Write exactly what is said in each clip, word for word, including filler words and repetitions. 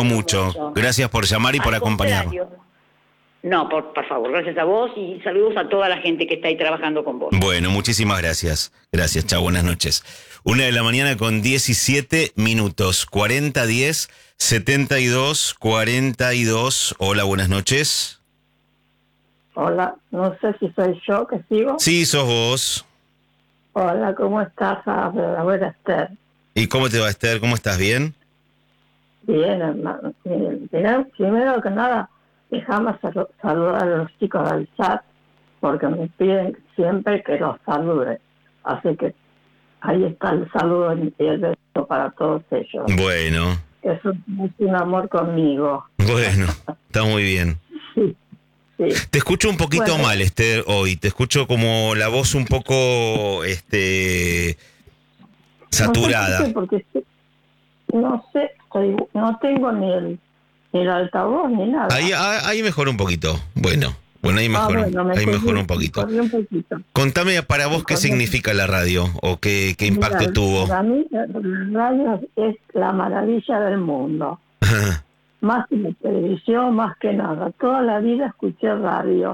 agradezco mucho. mucho. Gracias por llamar y por Al acompañarnos. contrario. No, por, por favor, gracias a vos y saludos a toda la gente que está ahí trabajando con vos. Bueno, muchísimas gracias. Gracias, chao, buenas noches. Una de la mañana con diecisiete minutos. cuarenta diez setenta y dos cuarenta y dos. Hola, buenas noches. Hola, no sé si soy yo que sigo. Sí, sos vos. Hola, ¿cómo estás? Habla la abuela Esther. ¿Y cómo te va, Esther? ¿Cómo estás? ¿Bien? Bien, hermano. Bien. Primero, primero que nada, déjame sal- saludar a los chicos del chat, porque me piden siempre que los salude. Así que ahí está el saludo y el beso para todos ellos. Bueno, Eso es un amor conmigo. bueno, está muy bien. Sí, sí. Te escucho un poquito Bueno. mal, Esther, hoy. Te escucho como la voz un poco, este, saturada. No sé por qué, porque no sé, estoy- no tengo ni el, ni el altavoz ni nada. Ahí, ah, ahí mejoró un poquito. Bueno, bueno, ahí mejoró, Ah, bueno, me ahí corrí- mejoró un me poquito. corrí un poquito. Contame para vos Me qué corrí- significa la radio o qué, qué impacto Mira, tuvo. Para mí la radio es la maravilla del mundo. Más que la televisión, más que nada. Toda la vida escuché radio.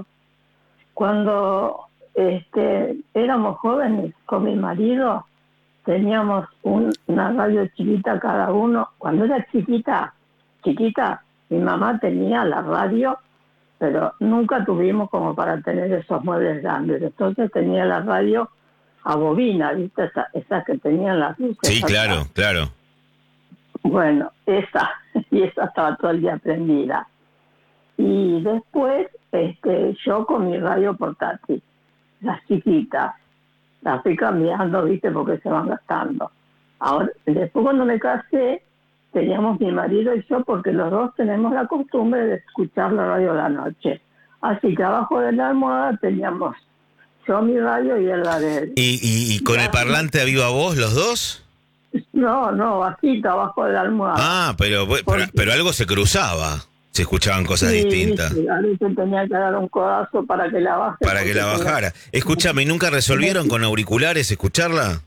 Cuando este, éramos jóvenes con mi marido, teníamos un- una radio chiquita cada uno. Cuando era chiquita, chiquita, mi mamá tenía la radio, pero nunca tuvimos como para tener esos muebles grandes. Entonces tenía la radio a bobina, ¿viste? Esa, esas que tenían las luces. Sí, atrás. claro, claro. Bueno, esa, y esa estaba todo el día prendida. Y después, este, yo con mi radio portátil, las chiquitas, las fui cambiando, ¿viste? Porque se van gastando. Ahora, después cuando me casé, teníamos mi marido y yo, porque los dos tenemos la costumbre de escuchar la radio a la noche. Así que abajo de la almohada teníamos yo mi radio y él la de él. ¿Y, y, y con el parlante a viva voz los dos? No, no, bajito abajo de la almohada. Ah, pero, pero, Porque- pero algo se cruzaba. Se escuchaban cosas Sí, distintas. sí, a veces tenía que dar un codazo para que la baje. Para que la porque bajara. Escúchame, ¿y nunca resolvieron con auriculares escucharla?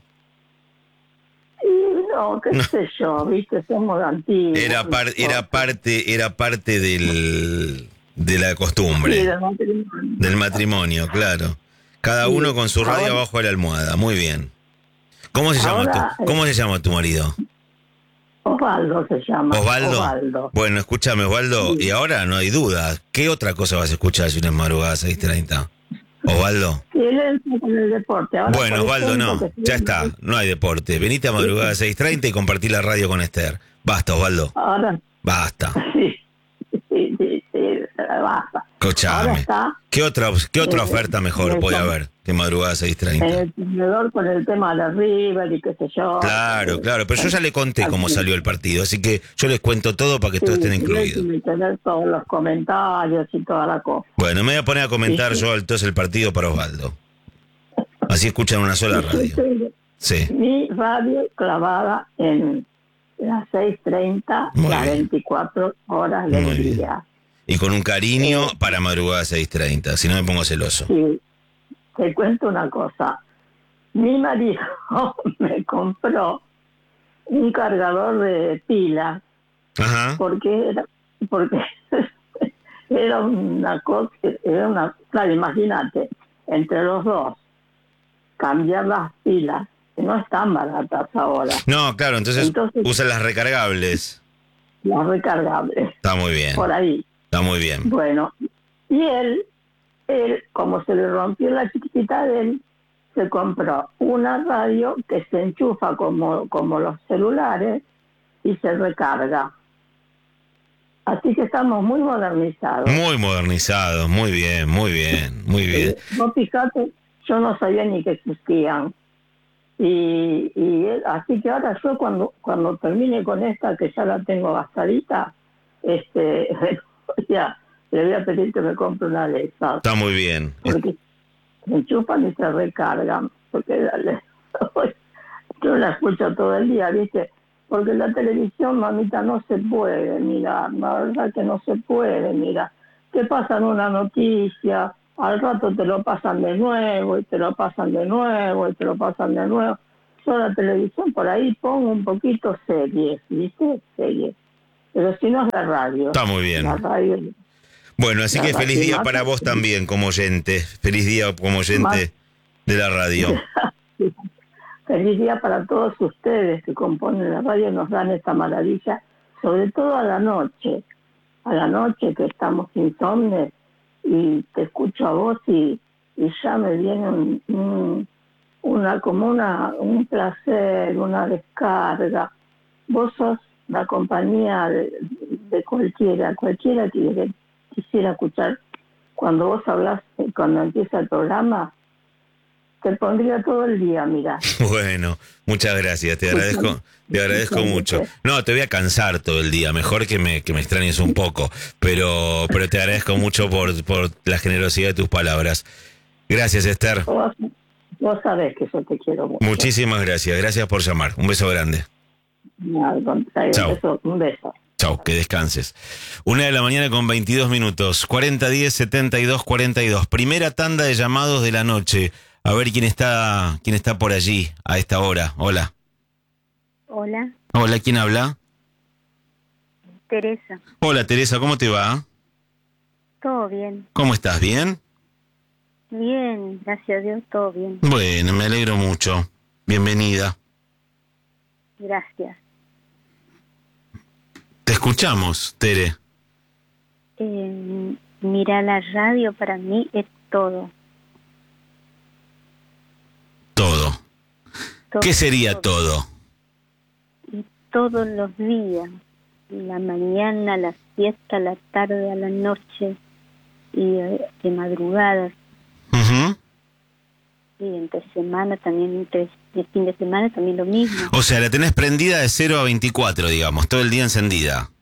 Y no, qué No. sé yo, viste, somos antiguos. Era, par- era parte, era parte del, de la Sí, costumbre, del matrimonio. del matrimonio, claro. Cada Sí, uno con su radio ahora- abajo de la almohada, muy bien. ¿Cómo se llama Ahora, tu, cómo se llama tu marido? Osvaldo se llama. ¿Osvaldo? Osvaldo. Bueno, escúchame, Osvaldo, Sí. y ahora no hay duda. ¿Qué otra cosa vas a escuchar si no es madrugada seis treinta? Osvaldo. Sí, él entra con el deporte. Ahora, Bueno, por Osvaldo, ejemplo, no, que sí, ya está, no hay deporte. Venite a madrugada seis treinta y compartí la radio con Esther. Basta, Osvaldo, Ahora, basta. sí, sí, sí, sí, basta. Ahora Escuchame. está ¿Qué otra, qué otra Eh, oferta mejor eh, puede con- haber que madrugada seis en treinta? el tenedor con el tema de River y qué sé yo. Claro, claro, pero yo ya le conté cómo Así. salió el partido, así que yo les cuento todo para que Sí, todos estén sí, incluidos. y tener todos los comentarios y toda la cosa. Bueno, me voy a poner a comentar Sí, sí. yo entonces el partido para Osvaldo. Así escuchan una sola Y yo radio. tengo Sí. mi radio clavada en las seis treinta, Muy las bien. veinticuatro horas del Muy bien. día. Y con un cariño Eh. para madrugada seis treinta, si no me pongo celoso. Sí, te cuento una cosa. Mi marido me compró un cargador de pilas Ajá. porque era, porque era una cosa, era una, claro, imagínate, entre los dos, cambiar las pilas, que no están baratas ahora, No, claro, entonces, Entonces- usan las recargables. las recargables, Está muy bien, por ahí. está muy bien. Bueno, y él, él, como se le rompió la chiquitita de él, se compró una radio que se enchufa como, como los celulares y se recarga. Así que estamos muy modernizados. Muy modernizados, muy bien, muy bien, muy bien. Eh, Vos fijate, yo no sabía ni que existían. Y, y él- así que ahora yo cuando cuando termine con esta, que ya la tengo gastadita, este, ya, le voy a pedir que me compre una de esas. Está muy bien. Porque se enchufan y se recargan. Porque dale, yo la escucho todo el día, ¿viste? Porque la televisión, mamita, no se puede mirar, la verdad que no se puede mirar. Te pasan una noticia, al rato te lo pasan de nuevo, y te lo pasan de nuevo, y te lo pasan de nuevo. Yo la televisión por ahí pongo un poquito series, ¿viste? Series. Pero si no es la radio. Está muy bien. La radio. Bueno, así La que feliz radio día mata. para vos también como oyente. Feliz día como oyente Más- de la radio. Feliz día para todos ustedes que componen la radio, nos dan esta maravilla, sobre todo a la noche, a la noche que estamos insomnes y te escucho a vos y, y ya me viene un, un- una como una, un placer, una descarga. Vos sos la compañía de, de cualquiera, cualquiera que quisiera escuchar. Cuando vos hablas, cuando empieza el programa, te pondría todo el día, mira. Bueno, muchas gracias, te agradezco, te agradezco mucho. No, te voy a cansar todo el día, mejor que me, que me extrañes un poco, pero, pero te agradezco mucho por, por la generosidad de tus palabras. Gracias, Esther. Vos, vos sabés que yo te quiero mucho. Muchísimas gracias, gracias por llamar. Un beso grande. Al contrario, Chao. un beso. Un beso. Chau, que descanses. Una de la mañana con veintidós minutos. cuarenta diez setenta y dos cuarenta y dos. Primera tanda de llamados de la noche. A ver quién está, quién está por allí a esta hora. Hola. Hola, Hola, ¿quién habla? Teresa. Hola, Teresa, ¿cómo te va? ¿Todo bien? ¿Cómo estás? ¿Bien? Bien, gracias a Dios, todo bien. Bueno, me alegro mucho. Bienvenida. Gracias. Te escuchamos, Tere. Eh, mira, la radio para mí es todo. Todo. todo ¿Qué sería todo? Y todos los días, la mañana, la siesta, la tarde, a la noche y eh, de madrugada. Ujú. Y entre semana también, entre el fin de semana también lo mismo. O sea, la tenés prendida de cero a veinticuatro, digamos, todo el día encendida.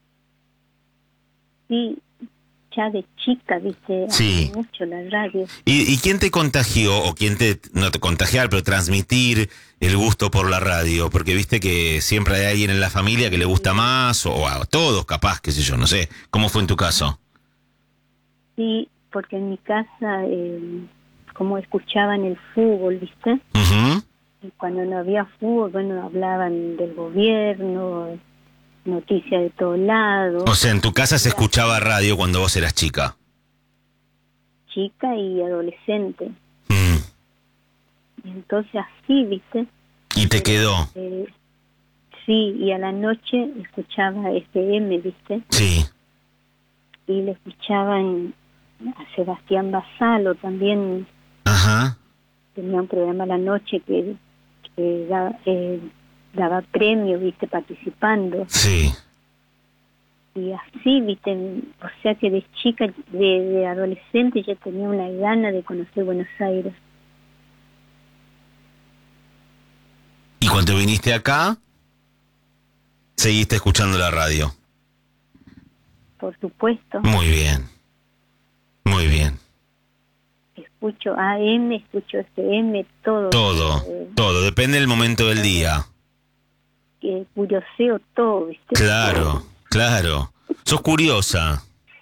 Sí, ya de chica, viste, Sí. hace mucho la radio. ¿Y, y quién te contagió, o quién te, no te contagiar, pero transmitir el gusto por la radio? Porque viste que siempre hay alguien en la familia que le gusta más, o a todos capaz, qué sé yo, no sé. ¿Cómo fue en tu caso? Sí, porque en mi casa, eh, como escuchaban el fútbol, ¿viste? Ujú. Y cuando no había fútbol, bueno, hablaban del gobierno, noticias de todos lados, O sea, en tu casa se escuchaba radio cuando vos eras chica. chica y adolescente. Mm. Y entonces así, ¿viste? Y te quedó. Eh, sí, y a la noche escuchaba F M, ¿viste? Sí. Y le escuchaban a Sebastián Basalo también. Ajá. Tenía un programa a la noche que, que da- eh, daba premios, viste, participando. Sí. Y así, viste, o sea que de chica, de, de adolescente ya tenía una gana de conocer Buenos Aires. Y cuando viniste acá, seguiste escuchando la radio. Por supuesto, Muy bien. Muy bien. escucho A M, escucho F M, todo. Todo, Eh, todo. Depende del momento del día. que curioseo todo, viste. Claro, claro. Sos curiosa.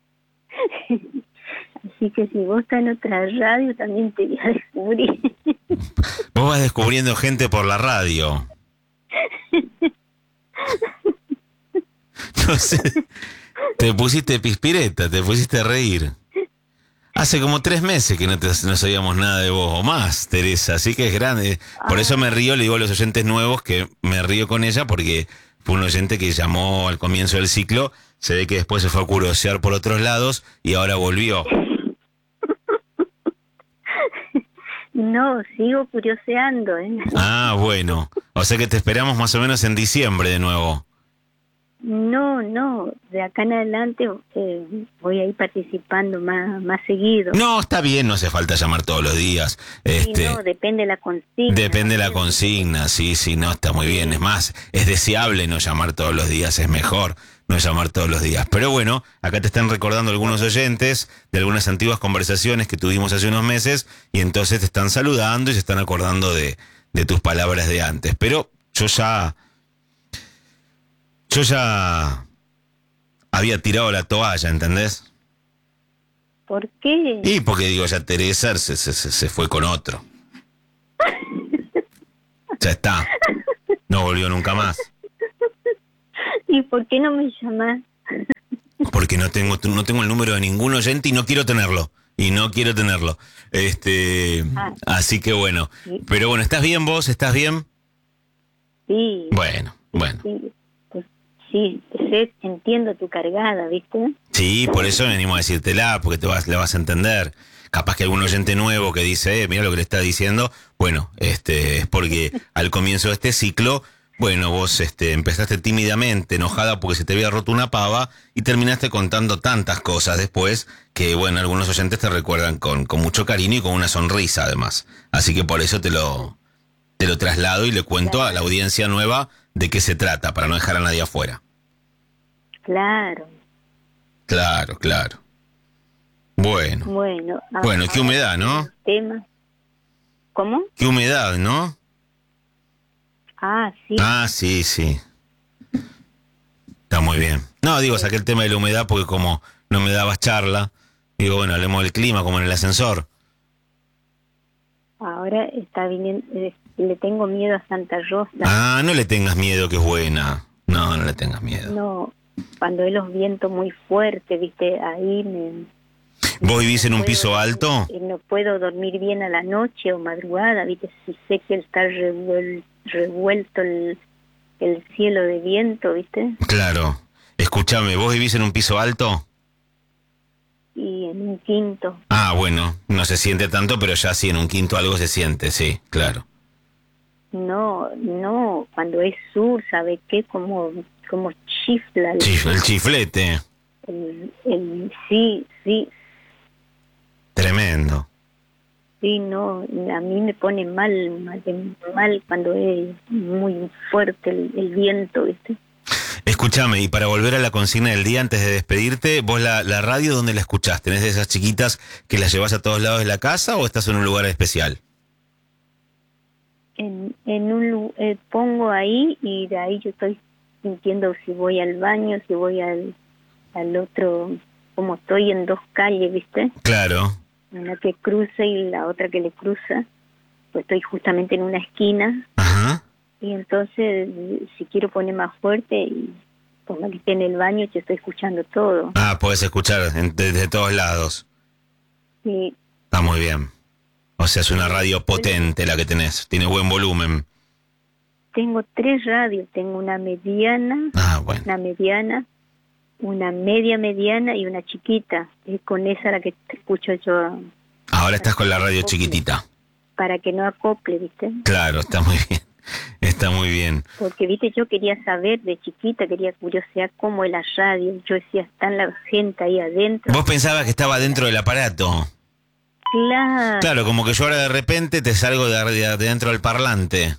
Así que si vos estás en otra radio, también te voy a descubrir. Vos vas descubriendo gente por la radio. No sé. Te pusiste pispireta, te pusiste a reír. Hace como tres meses que no, te, no sabíamos nada de vos, o más, Teresa, así que es grande. Por eso me río, le digo a los oyentes nuevos que me río con ella, porque fue un oyente que llamó al comienzo del ciclo, se ve que después se fue a curiosear por otros lados y ahora volvió. No, sigo curioseando, ¿eh? Ah, bueno. O sea que te esperamos más o menos en diciembre de nuevo. No, no, de acá en adelante eh, voy a ir participando más, más seguido. No, está bien, no hace falta llamar todos los días. Este, Y no, depende de la consigna. depende de la consigna, sí, sí, no, está muy bien. Es más, es deseable no llamar todos los días, es mejor no llamar todos los días. Pero bueno, acá te están recordando algunos oyentes de algunas antiguas conversaciones que tuvimos hace unos meses y entonces te están saludando y se están acordando de, de tus palabras de antes. Pero yo ya... Yo ya había tirado la toalla, ¿entendés? ¿Por qué? Y porque digo, ya Teresa se, se, se fue con otro. Ya está. No volvió nunca más. ¿Y por qué no me llamás? Porque no tengo, no tengo el número de ningún oyente y no quiero tenerlo. Y no quiero tenerlo. Este, Ah. Así que bueno. Pero bueno, ¿estás bien vos? ¿Estás bien? Sí. Bueno, bueno. Sí, pues, sí, sé, entiendo tu cargada, ¿viste? Sí, por eso venimos a decírtela, porque te vas, la vas a entender. Capaz que algún oyente nuevo que dice, eh, mira lo que le está diciendo, bueno, este, es porque al comienzo de este ciclo, bueno, vos este, empezaste tímidamente, enojada porque se te había roto una pava y terminaste contando tantas cosas después que, bueno, algunos oyentes te recuerdan con, con mucho cariño y con una sonrisa además. Así que por eso te lo, te lo traslado y le cuento a la audiencia nueva de qué se trata, para no dejar a nadie afuera. Claro. Claro, claro. Bueno. Bueno, Bueno, qué humedad, ¿no? Tema. ¿Cómo? Qué humedad, ¿no? Ah, sí. Ah, sí, sí. Está muy bien. No, digo, saqué el tema de la humedad porque como no me dabas charla, digo, bueno, hablemos del clima como en el ascensor. Ahora está viniendo, eh, le tengo miedo a Santa Rosa. Ah, no le tengas miedo, que es buena. No, no le tengas miedo. No, cuando hay los vientos muy fuertes, viste, ahí me... ¿Vos vivís no en un puedo piso dormir, alto? eh, No puedo dormir bien a la noche o madrugada, viste, si sé que está revuel- revuelto el, el cielo de viento, viste, Claro. Escúchame, ¿vos vivís en un piso alto? y en un quinto. Ah, bueno, no se siente tanto, pero ya sí, en un quinto algo se siente, sí, claro. No, no, cuando es sur, ¿sabe qué? Como, como chifla el, Chif- el chiflete. el, el- sí, sí, Tremendo. sí, no, a mí me pone mal, mal, mal cuando es muy fuerte el, el viento, ¿viste? Escúchame, y para volver a la consigna del día, antes de despedirte, ¿vos la, la radio dónde la escuchás? ¿Tenés de esas chiquitas que las llevas a todos lados de la casa o estás en un lugar especial? En, en un lu- eh, pongo ahí y de ahí yo estoy sintiendo si voy al baño, si voy al, al otro, como estoy en dos calles, ¿viste? Claro. Una que cruza y la otra que le cruza, pues estoy justamente en una esquina. Ajá. Y entonces, si quiero poner más fuerte, y como que esté en el baño, yo estoy escuchando todo. Ah, podés escuchar en- desde todos lados. Sí, Está muy bien. O sea, es una radio potente la que tenés. Tiene buen volumen. tengo tres radios. Tengo una mediana, Ah, bueno. una mediana, una media mediana y una chiquita. Es con esa la que te escucho yo, Ahora estás con la radio chiquitita. para que no acople, ¿viste? Claro, está muy bien. Está muy bien. Porque, ¿viste? Yo quería saber de chiquita, quería curiosear cómo es la radio. Yo decía, están la gente ahí adentro. Vos pensabas que estaba dentro del aparato. Claro. Claro, como que yo ahora de repente te salgo de, de, de dentro del parlante.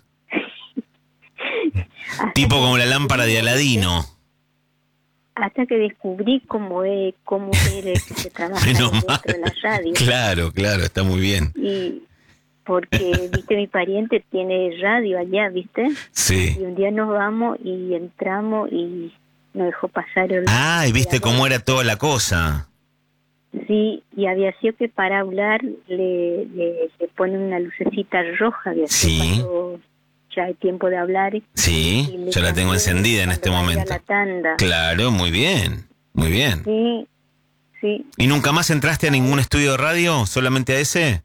Tipo como la lámpara de Aladino. Hasta que descubrí cómo es, cómo es que se trabaja Menos dentro mal. de la radio. Claro, claro, está muy bien. Y porque, viste, mi pariente tiene radio allá, viste. Sí. Y un día nos vamos y entramos y nos dejó pasar el... Ah, y viste cómo era toda la cosa. Sí, y había sido que para hablar le, le, le ponen una lucecita roja. Había sido Sí. cuando ya hay tiempo de hablar. y Sí, le yo la tengo cambié encendida en cuando este vaya momento. la tanda. Claro, muy bien, muy bien. Sí, sí. ¿Y nunca más entraste a ningún estudio de radio? ¿Solamente a ese?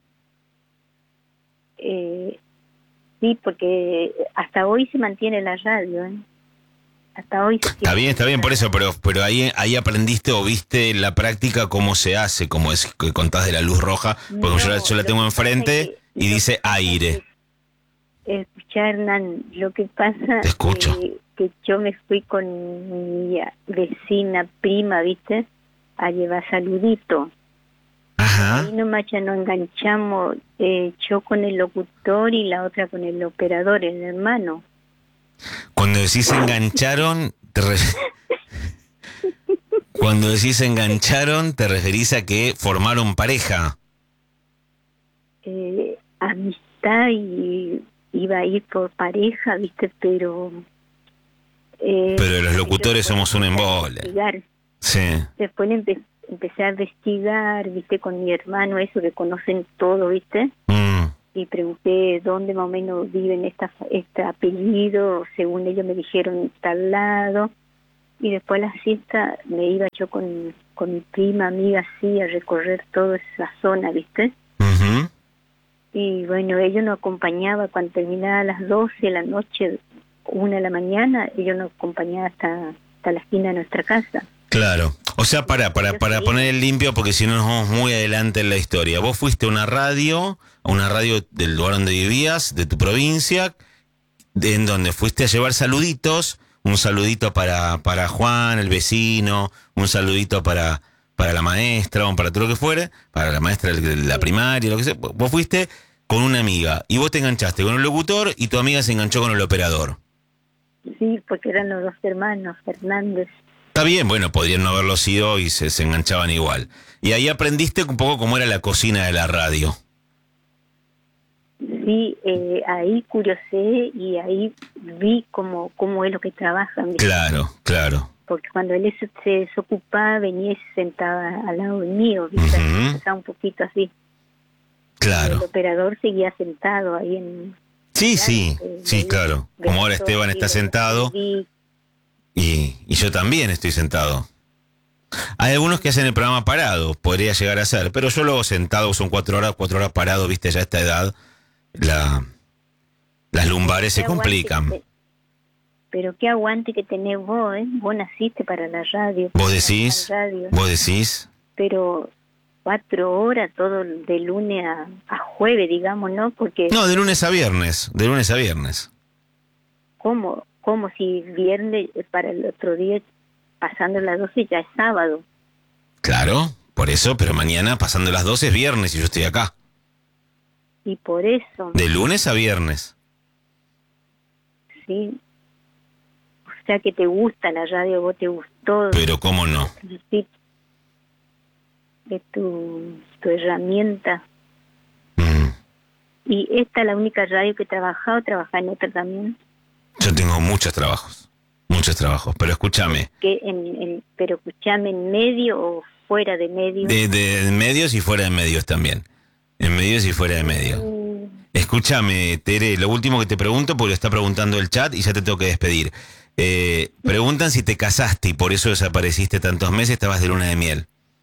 Eh, sí, porque hasta hoy se mantiene la radio, ¿eh? Hasta hoy se Está bien, está bien, por eso, pero pero ahí ahí aprendiste o viste en la práctica cómo se hace, como es que contás de la luz roja, porque No, yo, la, yo la lo tengo que enfrente pasa es que- y lo dice que pasa aire. es que, Escuchá, Hernán, lo que pasa Te escucho. que, que yo me fui con mi vecina prima, ¿viste? A llevar saludito. Ajá. Ahí nomás ya nos enganchamos, eh, yo con el locutor y la otra con el operador, el hermano. Cuando decís engancharon, te re- Cuando decís engancharon, te referís a que formaron pareja. Eh, amistad y iba a ir por pareja, ¿viste? Pero... Eh, Pero los yo locutores después somos un empecé a embole. investigar. Sí. Después empe- empecé a investigar, ¿viste? Con mi hermano, eso que conocen todo, ¿viste? Mm. Y pregunté dónde más o menos viven esta, este apellido, según ellos me dijeron tal lado, Y después a la siesta me iba yo con, con mi prima, amiga, así, a recorrer toda esa zona, ¿viste? Uh-huh. Y bueno, ella nos acompañaba cuando terminaba a las doce de la noche, una de la mañana, ella nos acompañaba hasta, hasta la esquina de nuestra casa. Claro. O sea, para, para, para poner el limpio, porque si no nos vamos muy adelante en la historia. Vos fuiste a una radio, a una radio del lugar donde vivías, de tu provincia, de, en donde fuiste a llevar saluditos, un saludito para, para Juan, el vecino, un saludito para, para la maestra, o para todo lo que fuere, para la maestra de la primaria, lo que sea. Vos fuiste con una amiga, y vos te enganchaste con el locutor, y tu amiga se enganchó con el operador. Sí, porque eran los dos hermanos, Fernández. Está bien, bueno, podrían no haberlo sido y se, se enganchaban igual. Y ahí aprendiste un poco cómo era la cocina de la radio. Sí, eh, ahí curiosé y ahí vi cómo, cómo es lo que trabajan. ¿Viste? Claro, claro. Porque cuando él se, se desocupaba, venía y se sentaba al lado mío, ¿viste? Uh-huh. Estaba un poquito así. Claro. El operador seguía sentado ahí en... Sí, claro, sí, eh, sí, claro. Como ahora Esteban está sentado... Y, y yo también estoy sentado. Hay algunos que hacen el programa parado, podría llegar a ser, pero yo lo hago sentado, son cuatro horas, cuatro horas parado, viste, ya a esta edad, la, las lumbares se complican. Que, pero qué aguante que tenés vos, ¿eh? Vos naciste para la radio. ¿Vos decís? Radio. ¿Vos decís? Pero cuatro horas, todo de lunes a, a jueves, digamos, ¿no? Porque... No, de lunes a viernes, de lunes a viernes. ¿Cómo? Como si viernes para el otro día, pasando las doce ya es sábado. Claro, por eso, pero mañana pasando las doce es viernes y yo estoy acá. Y por eso. De lunes a viernes. Sí. O sea que te gusta la radio, vos te gustó. Pero cómo no. Sí. Es tu, tu herramienta. Mm. ¿Y esta es la única radio que he trabajado? ¿Trabajás en otra también? Yo tengo muchos trabajos, muchos trabajos, pero escúchame. ¿Qué, en, en, pero escúchame, ¿en medio o fuera de medio? De, de, de medios y fuera de medios también. En medios y fuera de medios. Mm. Escúchame, Tere, lo último que te pregunto, porque lo está preguntando el chat y ya te tengo que despedir. Eh, preguntan si te casaste y por eso desapareciste tantos meses, estabas de luna de miel.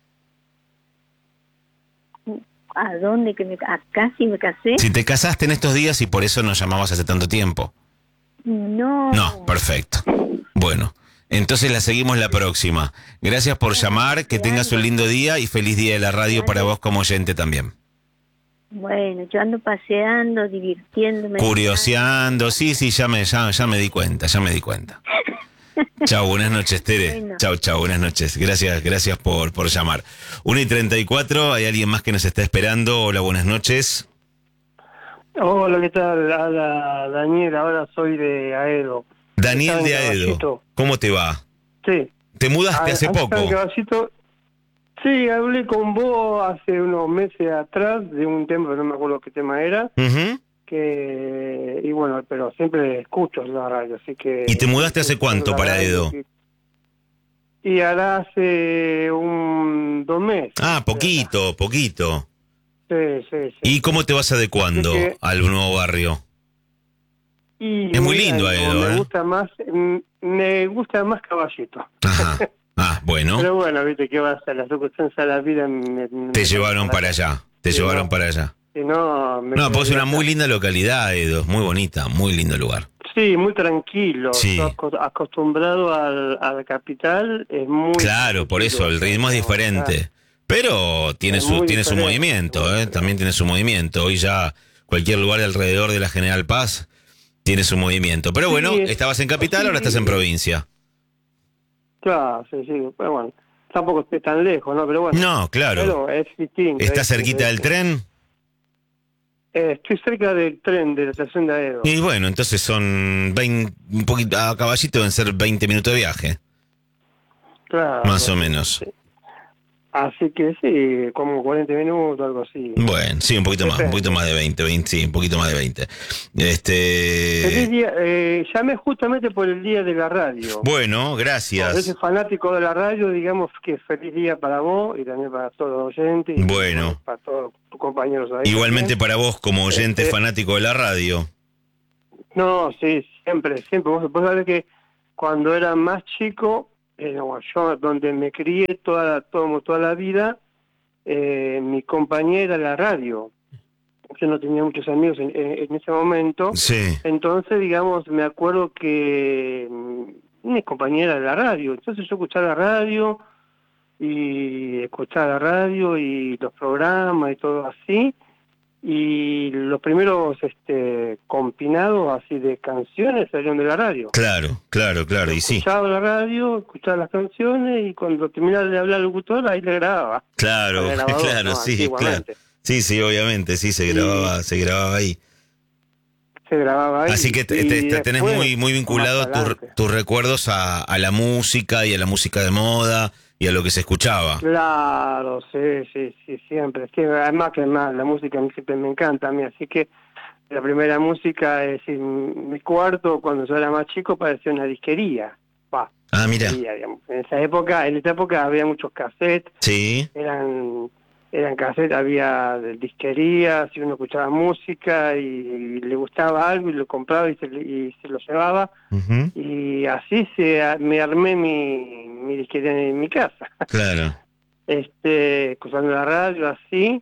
¿A dónde? Que me, ¿Acá sí me casé? Si te casaste en estos días y por eso nos llamabas hace tanto tiempo. No. No, perfecto. Bueno, entonces la seguimos la próxima. Gracias por llamar, que tengas un lindo día y feliz día de la radio para vos como oyente también. Bueno, yo ando paseando, divirtiéndome. Curioseando, sí, sí, ya me, ya, ya me di cuenta, ya me di cuenta. Chao, buenas noches, Tere. Bueno. Chao, chao, buenas noches. Gracias, gracias por, por llamar. una y treinta y cuatro, hay alguien más que nos está esperando. Hola, buenas noches. Hola, ¿qué tal? Hola, Daniel, ahora soy de Aedo. Daniel de Aedo, ¿cómo te va? Sí. ¿Te mudaste a, hace poco? Sí, hablé con vos hace unos meses atrás de un tema, no me acuerdo qué tema era, uh-huh. que y bueno, pero siempre escucho la radio, así que... ¿Y te mudaste hace cuánto para Aedo? Y, y ahora hace un dos meses. Ah, poquito, poquito. Sí, sí, sí. ¿Y cómo te vas adecuando que, al nuevo barrio? Y es muy lindo Aedo, me ¿eh? gusta más, me gusta más Caballito. Ajá. Ah, bueno. Pero bueno, viste que va a ser las circunstancias de la vida. Me, me te llevaron para allá, te sí, llevaron no, para allá. Sí, no, me no, pues es una muy linda localidad, Aedo, muy bonita, muy lindo lugar. Sí, muy tranquilo. Sí. Acostumbrado al, a la capital, es muy... Claro, por eso, el ritmo es diferente. Pero tiene su tiene su movimiento, ¿eh? También tiene su movimiento. Hoy ya cualquier lugar alrededor de la General Paz tiene su movimiento. Pero bueno, sí, estabas en capital, sí, ahora estás en provincia. Claro, sí, sí. Pero bueno, tampoco estoy tan lejos, ¿no? Pero bueno. No, claro. Pero es distinto. ¿Estás es, cerquita es, del tren? Eh, estoy cerca del tren, de la estación de Aedo. Y bueno, entonces son veinte, un poquito, a Caballito deben ser veinte minutos de viaje. Claro. Más o menos. Sí. Así que sí, como cuarenta minutos, algo así. Bueno, sí, un poquito más, un poquito más de veinte, veinte, sí, un poquito más de veinte. Este... Feliz día, eh, llamé justamente por el día de la radio. Bueno, gracias. Por ese fanático de la radio, digamos que feliz día para vos y también para todos los oyentes. Y bueno. Para todos tus compañeros ahí. Igualmente también. Para vos como oyente este... fanático de la radio. No, sí, siempre, siempre. Vos, vos sabés que cuando era más chico... eh, no, yo donde me crié toda, todo, toda la vida, eh, mi compañera era la radio. Yo no tenía muchos amigos en, en, en ese momento. Sí. Entonces, digamos, me acuerdo que mm, mi compañera de la radio. Entonces yo escuchaba la radio y escuchaba la radio y los programas y todo así. Y los primeros este, compinados así de canciones salieron de la radio. Claro, claro, claro, y sí. Escuchaba la radio, escuchaba las canciones y cuando terminaba de hablar el locutor, ahí le grababa. Claro, grabador, claro, ¿no? sí, claro. Sí, sí, obviamente, sí, se grababa, y, se grababa ahí. Se grababa ahí. Así que te, te, te tenés muy muy vinculado tu, tus recuerdos a, a la música y a la música de moda y a lo que se escuchaba. Claro, sí, sí, sí, siempre. Sí, además que más, la música a mí siempre me encanta a mí, así que la primera música, es decir, mi cuarto cuando yo era más chico parecía una disquería. Va, ah, mira. En esa época, en esa época había muchos cassettes. Sí. Eran eran cassettes, había disquerías, y uno escuchaba música y, y le gustaba algo y lo compraba y se, y se lo llevaba. Uh-huh. Y así se me armé mi, mi disquería en mi casa. Claro. Este, escuchando la radio así,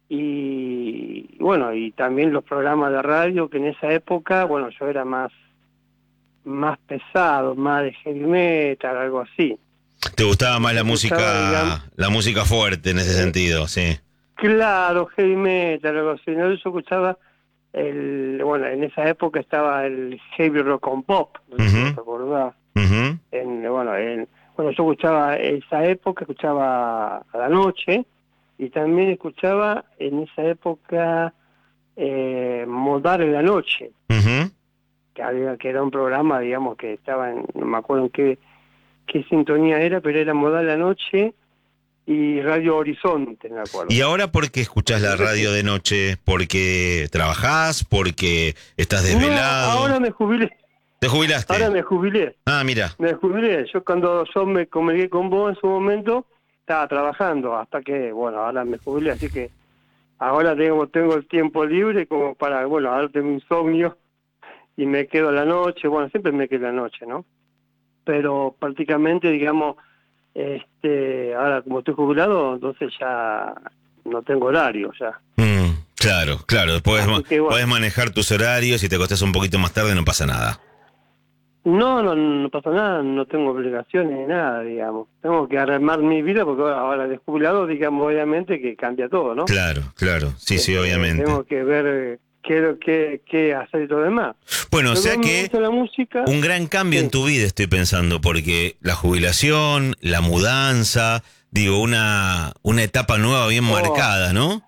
y bueno, y también los programas de radio que en esa época, bueno, yo era más más pesado, más de heavy metal, algo así. ¿Te gustaba más la música, digamos, la música fuerte en ese eh, sentido? Sí. Claro, heavy metal, algo así. No, yo escuchaba el, bueno, en esa época estaba el heavy rock and pop, no sé uh-huh. si te acordás. Uh-huh. En, bueno, en, bueno, yo escuchaba esa época, escuchaba a la noche, y también escuchaba en esa época eh, Modar en la noche, uh-huh. que había, que era un programa, digamos, que estaba en, no me acuerdo en qué qué sintonía era, pero era Modal la noche y Radio Horizonte, me acuerdo. ¿Y ahora por qué escuchás la radio de noche? ¿Porque trabajás? ¿Porque estás desvelado? No, ahora me jubilé. ¿Te jubilaste? Ahora me jubilé. Ah, mira. Me jubilé. Yo cuando yo me comuniqué con vos en su momento, estaba trabajando, hasta que, bueno, ahora me jubilé, así que ahora tengo, tengo el tiempo libre como para, bueno, ahora tengo insomnio y me quedo a la noche, bueno, siempre me quedo a la noche, ¿no? Pero prácticamente, digamos, este, ahora como estoy jubilado, entonces ya no tengo horario ya. Mm, claro, claro, puedes, ma- que, bueno, puedes manejar tus horarios, si te acostás un poquito más tarde no pasa nada. No, no, no pasa nada, no tengo obligaciones ni nada, digamos. Tengo que armar mi vida porque ahora de jubilado, digamos, obviamente que cambia todo, ¿no? Claro, claro, sí, sí, este, obviamente. Tengo que ver qué, qué, qué hacer y todo lo demás. Bueno, o Luego sea que la música, un gran cambio sí. en tu vida estoy pensando, porque la jubilación, la mudanza, digo, una, una etapa nueva bien oh. marcada, ¿no?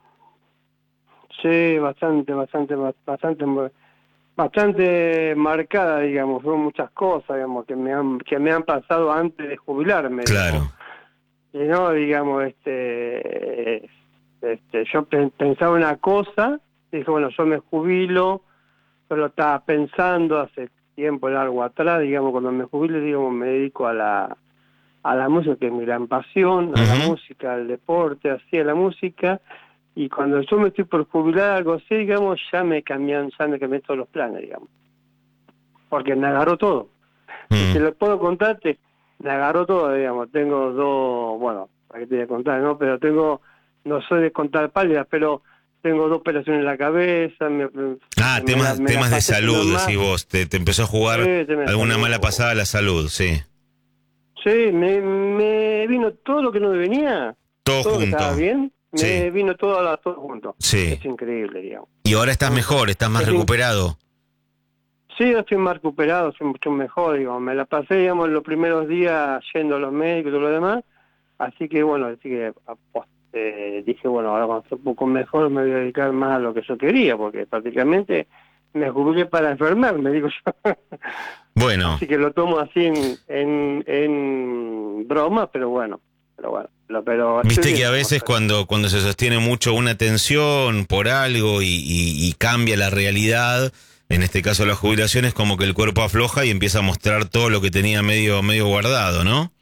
Sí, bastante, bastante, bastante, bastante marcada, digamos. Fueron muchas cosas, digamos, que me han, que me han pasado antes de jubilarme. Claro. Digamos. Y no, digamos, este, este, yo pensaba una cosa, dije, bueno, yo me jubilo, yo lo estaba pensando hace tiempo largo atrás, digamos, cuando me jubile, digamos, me dedico a la a la música, que es mi gran pasión, a uh-huh. la música, al deporte, así, a la música, y cuando yo me estoy por jubilar, algo así, digamos, ya me cambian, ya me cambian todos los planes, digamos, porque me agarró todo. Uh-huh. Si te lo puedo contarte, me agarró todo, digamos, tengo dos, bueno, para qué te voy a contar, ¿no? Pero tengo, no soy de contar pálidas, pero tengo dos operaciones en la cabeza. Me, ah, me, temas, me temas de salud, decís vos. Te, te empezó a jugar sí, alguna salud. mala pasada a la salud, sí. Sí, me, me vino todo lo que no me venía. Todo, todo junto. Estaba bien, sí. me vino todo, la, todo junto. Sí. Es increíble, digamos. Y ahora estás mejor, estás más es recuperado. Sí, yo estoy más recuperado, estoy mucho mejor, digamos. Me la pasé, digamos, los primeros días yendo a los médicos y todo lo demás. Así que, bueno, así que... Pues, Eh, dije, bueno, ahora cuando esté un poco mejor me voy a dedicar más a lo que yo quería, porque prácticamente me jubilé para enfermarme, digo yo. Bueno. Así que lo tomo así en, en, en broma, pero bueno, pero bueno. Lo, pero Viste que a veces cuando, cuando se sostiene mucho una tensión por algo y, y, y cambia la realidad, en este caso la jubilación, es como que el cuerpo afloja y empieza a mostrar todo lo que tenía medio, medio guardado, ¿no?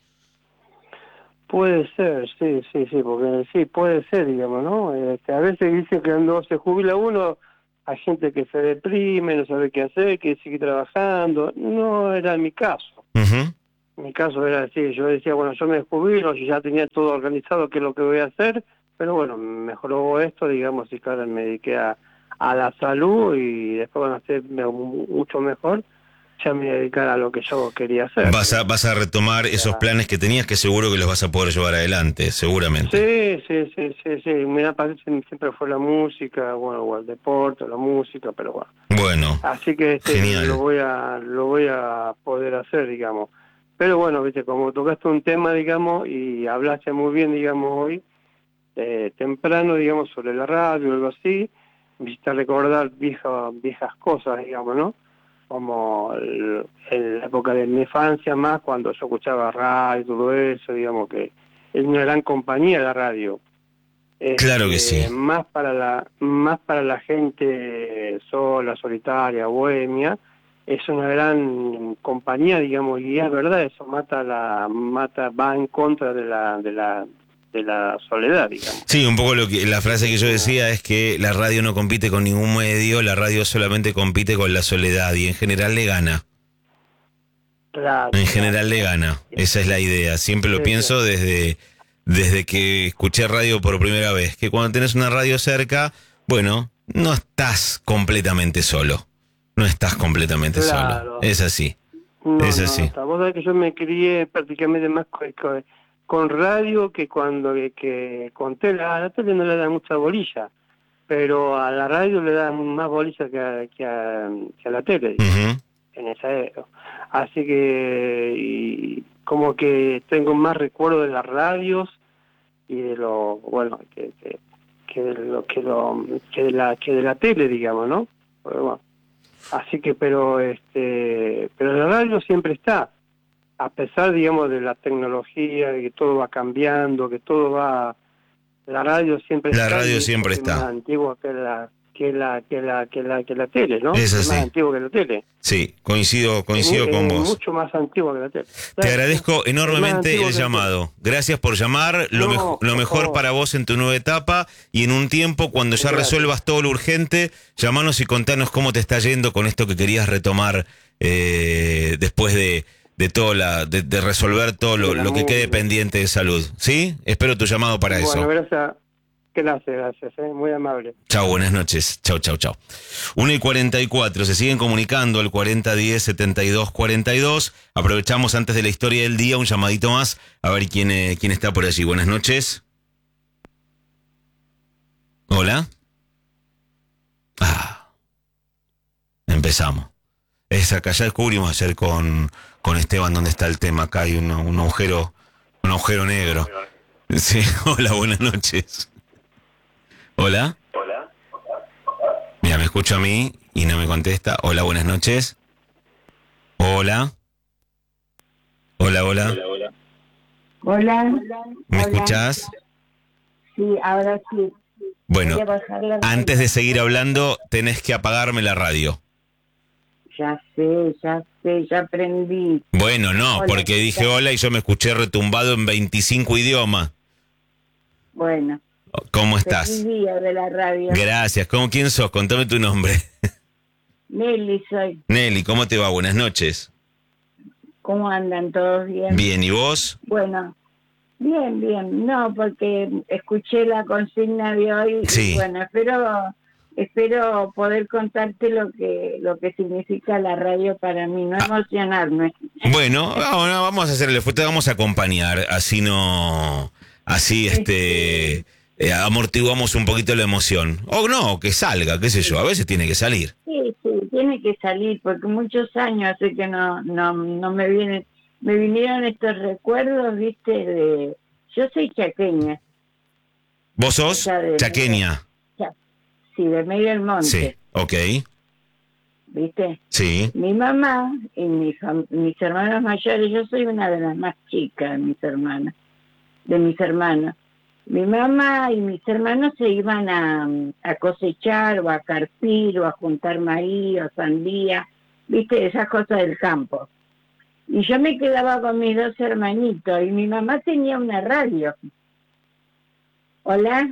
Puede ser, sí, sí, sí, porque sí, puede ser, digamos, ¿no? Este, a veces dice que cuando se jubila uno, hay gente que se deprime, no sabe qué hacer, que sigue trabajando. No era mi caso. Uh-huh. mi caso era decir, yo decía, bueno, yo me jubilo, yo ya tenía todo organizado, qué es lo que voy a hacer, pero bueno, mejoró esto, digamos, y claro, me dediqué a, a la salud y después, bueno, hacer mucho mejor, ya me dedicar a lo que yo quería hacer. Vas a, vas a retomar esos planes que tenías, que seguro que los vas a poder llevar adelante, seguramente. Sí, sí, sí, sí, sí. Mira, parece siempre fue la música, bueno, o el deporte, la música, pero bueno. Bueno, así que este, genial. lo voy a, lo voy a poder hacer, digamos. Pero bueno, viste, como tocaste un tema, digamos, y hablaste muy bien, digamos, hoy, eh, temprano, digamos, sobre la radio o algo así, me hiciste recordar vieja, viejas cosas, digamos, ¿no? Como el, en la época de mi infancia más, cuando yo escuchaba radio y todo eso, digamos que es una gran compañía la radio. Este, claro que sí. Más para la, más para la gente sola, solitaria, bohemia, es una gran compañía, digamos, y es verdad, eso mata la, mata, va en contra de la, de la, de la soledad, digamos. Sí, un poco lo que la frase que yo decía es que la radio no compite con ningún medio, la radio solamente compite con la soledad y en general le gana. Claro, en general claro. le gana, esa es la idea. Siempre lo Sí, pienso sí. desde, desde que escuché radio por primera vez, que cuando tenés una radio cerca, bueno, no estás completamente solo. No estás completamente Claro. solo. Es así. No, es no, así. no, vos sabés que yo me crié prácticamente más con, con, con radio que cuando que, que con tele. A la tele no le dan mucha bolilla, pero a la radio le dan más bolilla que a, que a, que a la tele, Uh-huh. en esa época. Así que y como que tengo más recuerdo de las radios y de lo, bueno, que, que, que de lo que lo que de la que de la tele, digamos, ¿no? Pero bueno. Así que, pero este, pero la radio siempre está, a pesar, digamos, de la tecnología, de que todo va cambiando, que todo va, la radio siempre La está. radio y siempre es está. más antigua que la, que la, que la, que la, que la tele, ¿no? Es Es más así. antigua que la tele. Sí, coincido, coincido Es, con es vos. mucho más antigua que la tele. Te Claro, agradezco es más enormemente antigua el que la llamado. Gracias por llamar. Lo, No, mejo- lo por mejor favor. para vos en tu nueva etapa y en un tiempo cuando ya Gracias. resuelvas todo lo urgente, llamanos y contanos cómo te está yendo con esto que querías retomar eh, después de, de todo la, de, de resolver todo lo, De la lo que quede música. pendiente de salud. ¿Sí? Espero tu llamado para Bueno, eso. gracias. Gracias, gracias, ¿eh? Muy amable. Chao, buenas noches. Chao, chao, chao. uno y cuarenta y cuatro, se siguen comunicando al cuarenta diez setenta y dos cuarenta y dos. Aprovechamos antes de la historia del día un llamadito más a ver quién, eh, quién está por allí. Buenas noches. Hola. Ah, empezamos. Es acá, ya descubrimos ayer con, con Esteban dónde está el tema. Acá hay un, un agujero, un agujero negro. Sí, hola, buenas noches. Hola. Hola. Mira, me escucho a mí y no me contesta. Hola, buenas noches. Hola. Hola, hola. Hola, hola. Hola. ¿Me Hola. escuchás? Sí, ahora sí. Bueno, Voy a bajar la antes radio. de seguir hablando, tenés que apagarme la radio. Ya sé, ya sé, ya aprendí. Bueno, no, Hola, porque dije ya. hola y yo me escuché retumbado en veinticinco idiomas. Bueno, ¿Cómo feliz estás? día de la radio. Gracias. ¿Cómo, quién sos? Contame tu nombre. Nelly soy. Nelly, ¿cómo te va? Buenas noches. ¿Cómo andan todos bien? Bien, ¿y vos? Bueno, bien, bien. No, porque escuché la consigna de hoy. Sí. Y bueno, espero espero poder contarte lo que lo que significa la radio para mí, no Ah. emocionarme. Bueno, vamos, vamos a hacerle, te vamos a acompañar, así no, así este, eh, amortiguamos un poquito la emoción. O no, que salga, qué sé yo, a veces tiene que salir. Sí, sí, tiene que salir, porque muchos años hace que no no no me vienen, me vinieron estos recuerdos, viste, de... Yo soy chaqueña, ¿Vos sos O sea, de- chaqueña? cha- sí, de medio del monte, Sí, ok, viste. sí, Mi mamá y mis, fam- mis hermanos mayores, yo soy una de las más chicas de mis hermanas, de mis hermanos. Mi mamá y mis hermanos se iban a, a cosechar o a carpir o a juntar maíz o sandía, viste, esas cosas del campo. Y yo me quedaba con mis dos hermanitos y mi mamá tenía una radio. ¿Hola?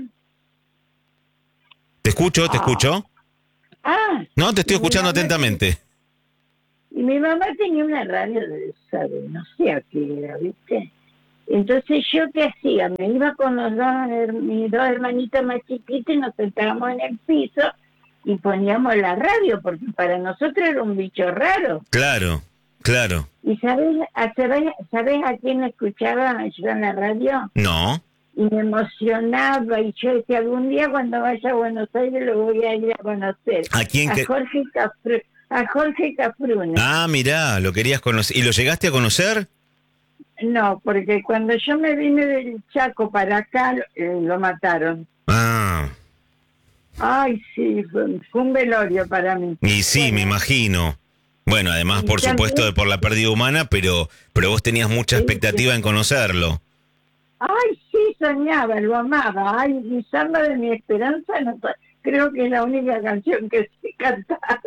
te escucho, te escucho. Ah, No, te estoy y mi escuchando mamá- atentamente. Y mi mamá tenía una radio de esa, de no sé a qué era, ¿viste? Entonces yo qué hacía, me iba con los dos, her- mis dos hermanitos más chiquitos y nos sentábamos en el piso y poníamos la radio, porque para nosotros era un bicho raro. Claro, claro. ¿Y sabes, a- sabes, sabes a quién escuchaba yo en la radio? No. Y me emocionaba, y yo decía, algún día cuando vaya a Buenos Aires lo voy a ir a conocer. ¿A quién A que- Jorge Cafru- a Jorge Cafrune. Ah, mirá, lo querías conocer. ¿Y lo llegaste a conocer? No, porque cuando yo me vine del Chaco para acá, eh, lo mataron. Ah, Ay, sí, fue, fue un velorio para mí. y sí, Bueno, me imagino. Bueno, además, Y por también- supuesto, de por la pérdida humana, pero, pero vos tenías mucha Sí, expectativa en conocerlo. Ay, sí, soñaba, lo amaba. Ay, mi samba de mi esperanza, no, creo que es la única canción que sé cantar.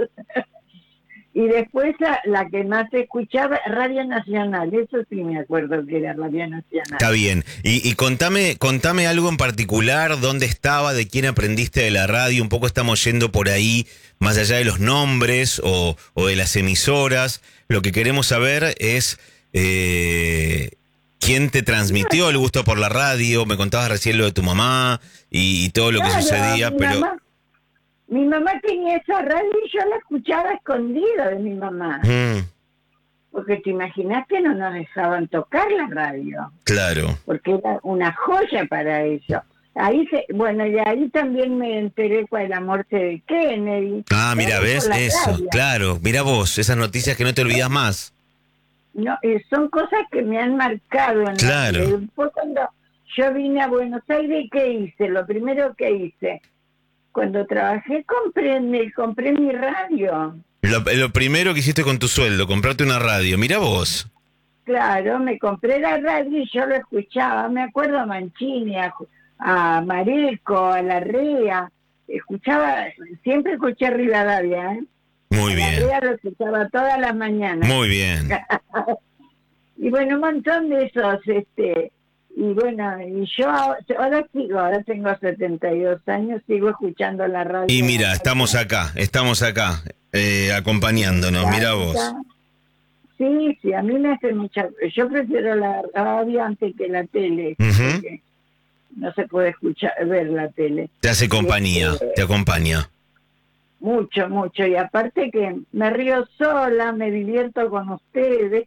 Y después la, la que más escuchaba, Radio Nacional, eso sí me acuerdo que era Radio Nacional. Está bien. Y, y contame, contame algo en particular, dónde estaba, de quién aprendiste de la radio. Un poco estamos yendo por ahí, más allá de los nombres o, o de las emisoras. Lo que queremos saber es eh, quién te transmitió el gusto por la radio. Me contabas recién lo de tu mamá y, y todo lo que Claro, sucedía, mi pero... mamá, mi mamá tenía esa radio y yo la escuchaba escondida de mi mamá. Mm, Porque te imaginas que no nos dejaban tocar la radio, claro. porque era una joya para eso. Ahí se, bueno, y ahí también me enteré con la muerte de Kennedy. Ah, mira, Todo ¿ves? por la Eso, radio. claro. Mira vos, esas noticias que no te olvidas más. No, eh, son cosas que me han marcado. En la Claro. vida. Después cuando yo vine a Buenos Aires, ¿qué hice? Lo primero que hice, cuando trabajé, compré, me compré mi radio. Lo, lo primero que hiciste con tu sueldo, comprarte una radio. Mira vos. Claro, me compré la radio y yo lo escuchaba. Me acuerdo a Mancini, a, a Mareco, a Larrea. Escuchaba, siempre escuché a Rivadavia, ¿eh? Muy A bien, Larrea lo escuchaba todas las mañanas. muy bien. Y bueno, un montón de esos, este, y bueno, y yo ahora sigo, ahora tengo setenta y dos años, sigo escuchando la radio. Y mira, estamos acá, estamos acá, eh, acompañándonos, mira vos. Sí, sí, a mí me hace mucha... Yo prefiero la radio antes que la tele, Ujú. porque no se puede escuchar, ver la tele. Te hace compañía, Este, te acompaña. Mucho, mucho, y aparte que me río sola, me divierto con ustedes.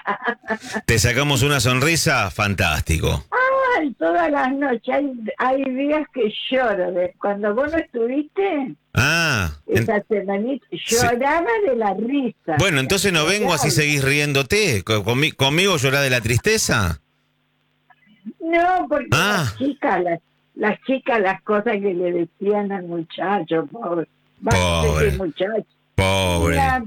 Te sacamos una sonrisa, fantástico. Ay, todas las noches, hay, hay días que lloro, de, cuando vos no estuviste, Ah, en- esa semanita, lloraba de la risa. bueno, entonces no vengo así seguís riéndote. Co- conmi- ¿Conmigo llorás de la tristeza? No, porque Ah. las chicas, las, las chicas, las cosas que le decían al muchacho, pobre. Pobre. Ese muchacho. Pobre. Y la,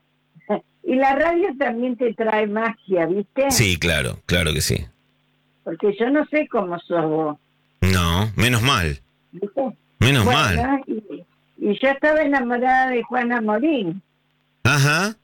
y la radio también te trae magia, ¿viste? Sí, claro, claro que sí. Porque yo no sé cómo sos vos, No, menos mal, ¿viste? menos Bueno, mal. y, y yo estaba enamorada de Juana Morín. Ajá,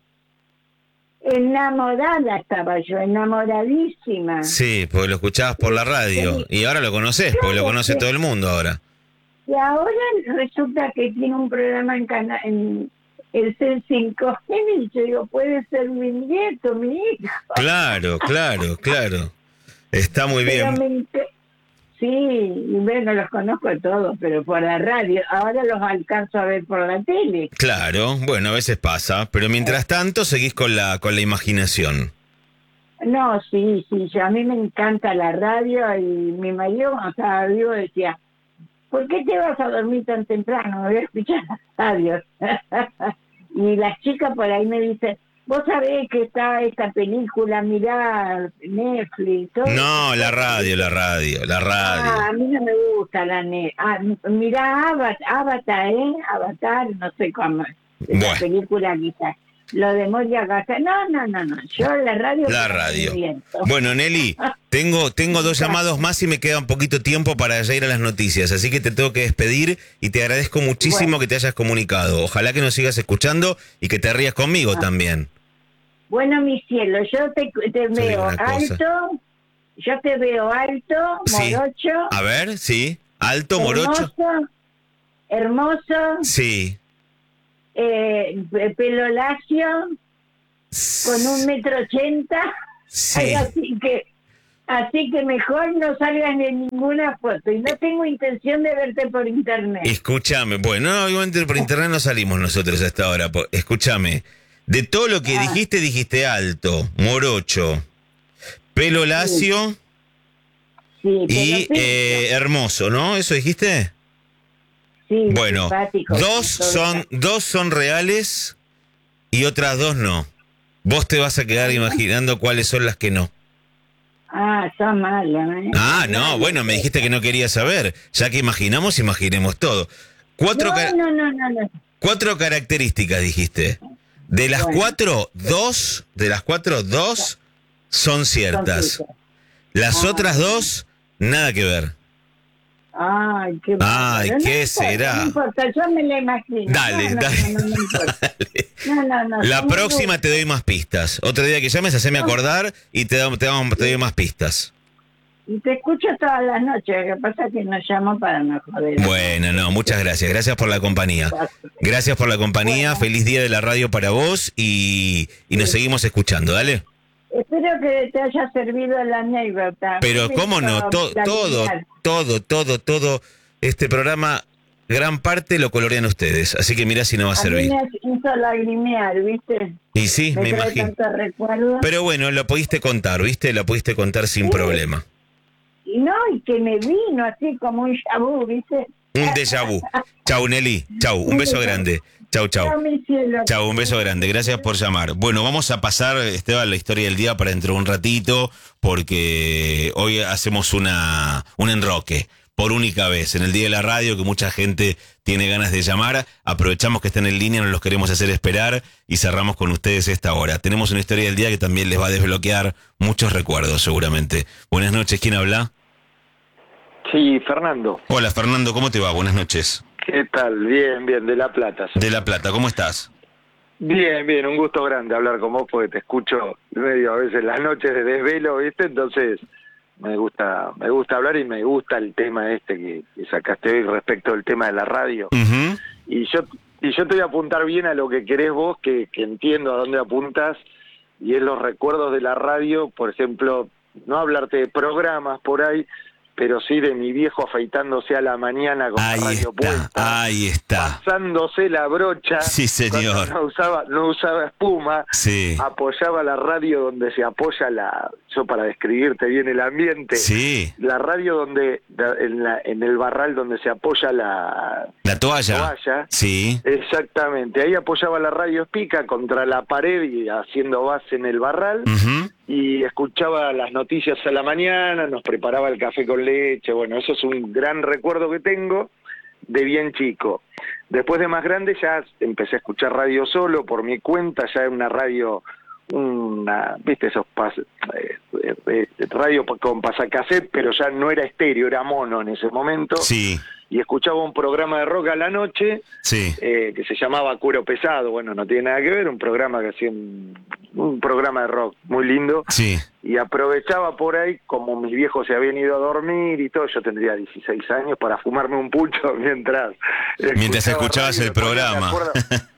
Enamorada estaba yo, enamoradísima. sí, porque lo escuchabas por la radio. Y ahora lo conocés, porque lo conoce todo el mundo ahora. Y ahora resulta que tiene un programa en, cana en el C cinco N y yo digo, puede ser mi nieto, mi hijo. Claro, claro, claro. Está muy Pero bien. me inter- sí, y bueno, los conozco todos, pero por la radio. Ahora los alcanzo a ver por la tele. Claro, bueno, a veces pasa, pero mientras tanto seguís con la con la imaginación. No, sí, sí, yo- a mí me encanta la radio y mi marido cuando estaba vivo decía, ¿por qué te vas a dormir tan temprano? Me voy a escuchar la radio. Y las chicas por ahí me dicen, vos sabés que está esta película, mirá Netflix. Todo No, eso". la radio, la radio, la Ah, radio. a mí no me gusta la net. Ah, mirá Avatar, Avatar, ¿eh? Avatar, no sé cómo. Esa Bueno. película quizás. Lo de Moria Casa. No, no, no, no. Yo la radio... La me radio. siento. Bueno, Nelly, tengo, tengo dos llamados más y me queda un poquito tiempo para ya ir a las noticias, así que te tengo que despedir y te agradezco muchísimo Bueno. que te hayas comunicado. Ojalá que nos sigas escuchando y que te rías conmigo Ah. también. Bueno, mi cielo, yo te, te digo veo una cosa. alto, yo te veo alto, Sí. morocho, A ver, sí. Alto, morocho. hermoso, hermoso, Sí. eh, pe- pelo lacio, con un metro ochenta, Sí. así que así que mejor no salgas en ninguna foto y no tengo intención de verte por internet. Escúchame, bueno, no, igualmente por internet no salimos nosotros hasta ahora. po- Escúchame, de todo lo que Ah. dijiste, dijiste alto, morocho, pelo lacio Sí, y pero sí, eh, hermoso, ¿no? ¿Eso dijiste? sí, Bueno, simpático, dos todo. son, dos son reales y otras dos no. Vos te vas a quedar imaginando cuáles son las que no. Ah, está malo, ¿eh? Ah, no, Malo, bueno, me dijiste que no querías saber. Ya que imaginamos, imaginemos todo. Cuatro, No, ca- no, no, no, no. cuatro características dijiste. De las Bueno. cuatro, dos, de las cuatro, dos son ciertas. Son tuyas. Las Ah. otras dos, nada que ver. Ay, qué Ay, bárbaro. ¿qué importa, será? No importa, yo me la imagino. Dale, no, no, dale. No, no, no importa. No, no, no, La son próxima muy- te doy más pistas. Otro día que llames, haceme acordar y te, damos- te, damos- te doy más pistas. Y te escucho todas las noches, lo que pasa es que nos llamo para no joder. Bueno, no, muchas gracias. Gracias por la compañía. Gracias por la compañía. Bueno. Feliz día de la radio para vos y, y nos seguimos escuchando, dale. Espero que te haya servido la anécdota. Pero Sí, cómo no, para To- todo, planificar. todo, todo, todo. Este programa, gran parte lo colorean ustedes. Así que mira si no va a A mí servir. me hizo lagrimear, ¿viste? Y sí, Me me trae imagino. tantos recuerdos. Pero bueno, lo pudiste contar, ¿viste? Lo pudiste contar sin Sí. problema. Y no, y que me vino así como un chabú, ¿viste? Un déjà vu. Chau, Nelly. Chau, un beso grande. Chau, chau. Chao, mi cielo. Chau, un beso grande. Gracias por llamar. Bueno, vamos a pasar, Esteban, la historia del día para dentro de un ratito, porque hoy hacemos una un enroque. Por única vez, en el Día de la Radio, que mucha gente tiene ganas de llamar, aprovechamos que están en línea, no los queremos hacer esperar y cerramos con ustedes esta hora. Tenemos una historia del día que también les va a desbloquear muchos recuerdos, seguramente. Buenas noches, ¿quién habla? Sí, Fernando. Hola, Fernando, ¿cómo te va? Buenas noches. ¿Qué tal? Bien, bien, de La Plata. soy. De La Plata, ¿cómo estás? Bien, bien, un gusto grande hablar con vos porque te escucho medio a veces las noches de desvelo, ¿viste? Entonces me gusta me gusta hablar y me gusta el tema este que, que sacaste hoy respecto al tema de la radio. Ujú. Y yo y yo te voy a apuntar bien a lo que querés vos, que, que entiendo a dónde apuntas, y es los recuerdos de la radio, por ejemplo, no hablarte de programas por ahí, pero sí de mi viejo afeitándose a la mañana con Ahí la radio está, puesta, ahí está. pasándose la brocha, Sí, señor. cuando no usaba, no usaba espuma, Sí, apoyaba la radio donde se apoya la, yo para describirte bien el ambiente, sí. la radio donde, en, la, en el barral donde se apoya la La toalla. toalla, Sí. exactamente, ahí apoyaba la radio espica contra la pared y haciendo base en el barral, Ujú. y escuchaba las noticias a la mañana, nos preparaba el café con leche, bueno, eso es un gran recuerdo que tengo de bien chico. Después de más grande ya empecé a escuchar radio solo, por mi cuenta, ya era una radio, una, viste, esos pas, eh, eh, radio con pasacassette, pero ya no era estéreo, era mono en ese momento, Sí, y escuchaba un programa de rock a la noche, sí. eh, que se llamaba Cuero Pesado, bueno, no tiene nada que ver, un programa que hacía un, un programa de rock muy lindo, Sí. y aprovechaba por ahí, como mis viejos se habían ido a dormir y todo, yo tendría dieciséis años, para fumarme un pucho mientras Mientras escuchaba escuchabas radio, el me ponía, programa. me acuerdo,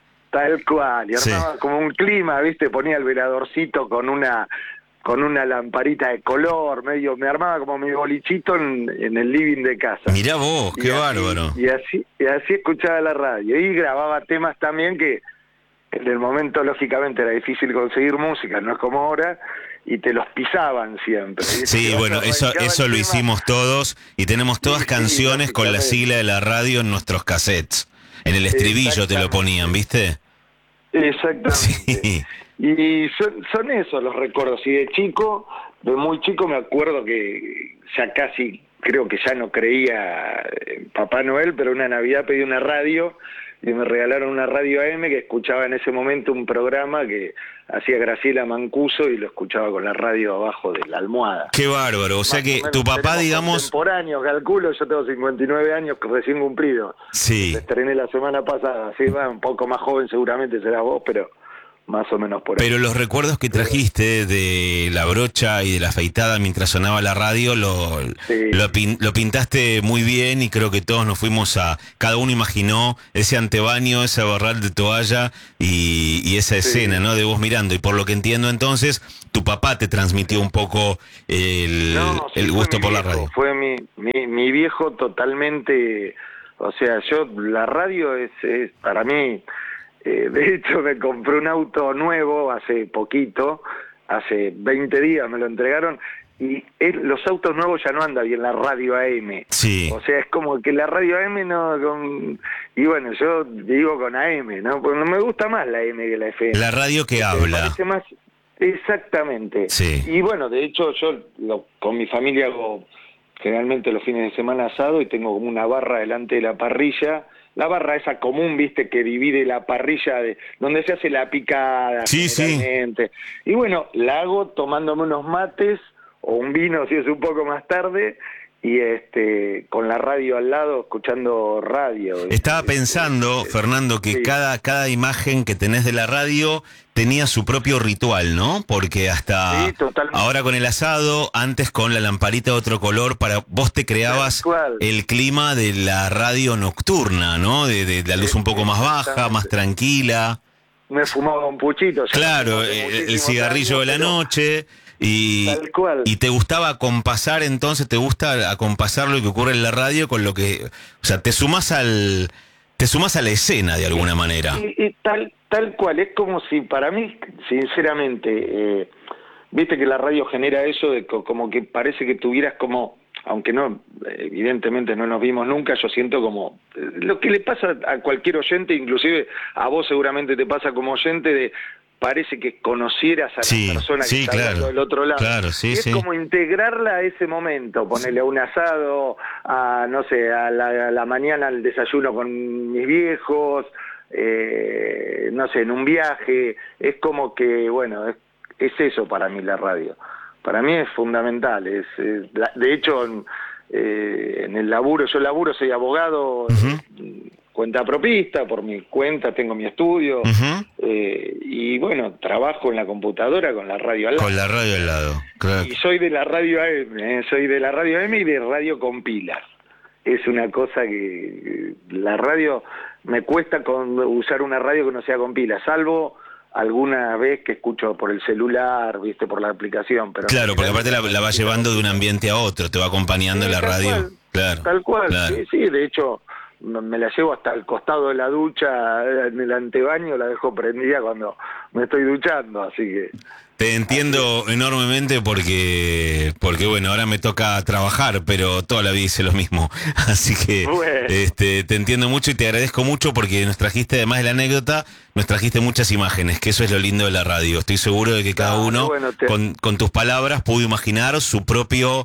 tal cual, y Sí. armaba como un clima, viste, ponía el veladorcito con una con una lamparita de color, medio, me armaba como mi bolichito en, en el living de casa. Mirá vos, Y qué así- bárbaro. Y así, y así escuchaba la radio. Y grababa temas también que en el momento, lógicamente, era difícil conseguir música, no es como ahora, y te los pisaban siempre. ¿viste? Sí, Te bueno, eso, arrancaba el eso lo tema. hicimos todos y tenemos todas Sí, sí, canciones con la lógicamente. sigla de la radio en nuestros cassettes. En el estribillo te lo Exactamente. ponían, ¿viste? Exactamente. Sí. Y son, son esos los recuerdos. Y de chico, de muy chico, me acuerdo que ya casi, creo que ya no creía en Papá Noel, pero una Navidad pedí una radio y me regalaron una radio A M que escuchaba en ese momento un programa que hacía Graciela Mancuso y lo escuchaba con la radio abajo de la almohada. Qué bárbaro. O sea Más que o menos tu papá, tenemos digamos... contemporáneo, calculo, yo tengo cincuenta y nueve años recién cumplidos. Sí. Me estrené la semana pasada, sí, va, un poco más joven seguramente serás vos, pero más o menos por ahí. Pero los recuerdos que trajiste de la brocha y de la afeitada mientras sonaba la radio, lo, sí. lo, pin, lo pintaste muy bien y creo que todos nos fuimos a... Cada uno imaginó ese antebaño, ese barral de toalla y, y esa escena, sí. ¿no? De vos mirando. Y por lo que entiendo entonces, tu papá te transmitió un poco el, no, sí, el gusto por viejo, la radio. Fue mi, mi, mi viejo totalmente... O sea, yo, la radio es, es para mí... Eh, de hecho, me compré un auto nuevo hace poquito, hace veinte días me lo entregaron, y es, los autos nuevos ya no andan bien la radio A M. Sí. O sea, es como que la radio A M no... Con, y bueno, yo digo con A M, ¿no? Porque no me gusta más la A M que la F M. La radio que habla. Me parece más... Exactamente. Sí. Y bueno, de hecho, yo lo, con mi familia hago generalmente los fines de semana asado y tengo como una barra delante de la parrilla. La barra esa común, viste, que divide la parrilla de donde se hace la picada, sí, generalmente. Sí. Y bueno, la hago tomándome unos mates o un vino si es un poco más tarde y este con la radio al lado, escuchando radio. Estaba este, pensando, este, Fernando, que sí. cada, cada imagen que tenés de la radio tenía su propio ritual, ¿no? Porque hasta sí, ahora con el asado, antes con la lamparita de otro color, para vos te creabas el clima de la radio nocturna, ¿no? De, de, de la luz un poco más baja, más tranquila. Me fumaba un puchito. Claro, el, el cigarrillo años, de la pero... noche... Y, y te gustaba acompasar, entonces te gusta acompasar lo que ocurre en la radio con lo que, o sea, te sumas al, te sumas a la escena de alguna manera. Y, y tal, tal cual, es como si para mí, sinceramente, eh, viste que la radio genera eso de como que parece que tuvieras como, aunque no, evidentemente no nos vimos nunca, yo siento como, lo que le pasa a cualquier oyente, inclusive a vos seguramente te pasa como oyente de... parece que conocieras a sí, la persona que sí, está claro, del otro lado. Claro, sí, y es sí. como integrarla a ese momento, ponerle a un asado, a no sé, a la, a la mañana al desayuno con mis viejos, eh, no sé, en un viaje. Es como que, bueno, es, es eso para mí la radio. Para mí es fundamental. Es, es de hecho, eh, en el laburo, yo laburo, soy abogado, uh-huh. cuenta propista, por mi cuenta tengo mi estudio, uh-huh. eh, y bueno, trabajo en la computadora con la radio al lado. Con la radio al lado, claro. Y soy de la radio A M, eh, soy de la radio A M y de radio con pilas. Es una cosa que la radio, me cuesta con usar una radio que no sea con pilas, salvo alguna vez que escucho por el celular, viste, por la aplicación. Pero claro, no, porque aparte la, la va llevando de un ambiente a otro, te va acompañando sí, la radio. Cual, claro, tal cual, claro. Sí, sí, de hecho... me la llevo hasta el costado de la ducha, en el antebaño, la dejo prendida cuando me estoy duchando, así que... Te entiendo así. enormemente porque, porque bueno, ahora me toca trabajar, pero toda la vida hice lo mismo, así que bueno. este, te entiendo mucho y te agradezco mucho porque nos trajiste, además de la anécdota, nos trajiste muchas imágenes, que eso es lo lindo de la radio. Estoy seguro de que cada ah, uno, bueno, te... con, con tus palabras, pudo imaginar su propio...